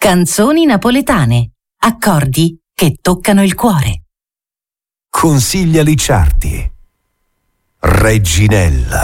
Canzoni napoletane. Accordi che toccano il cuore. Consiglia Licciardi. Reginella.